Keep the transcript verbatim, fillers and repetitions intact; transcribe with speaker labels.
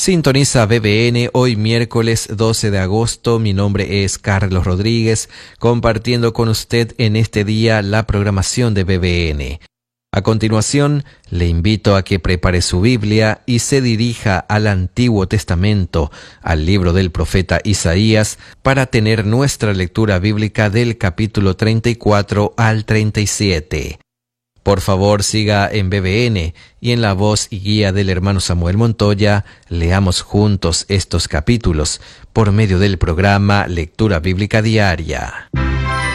Speaker 1: Sintoniza B B N hoy miércoles doce de agosto. Mi nombre es Carlos Rodríguez, compartiendo con usted en este día la programación de B B N. A continuación, le invito a que prepare su Biblia y se dirija al Antiguo Testamento, al libro del profeta Isaías, para tener nuestra lectura bíblica del capítulo treinta y cuatro al treinta y siete. Por favor, siga en B B N y en la voz y guía del hermano Samuel Montoya, leamos juntos estos capítulos por medio del programa Lectura Bíblica Diaria.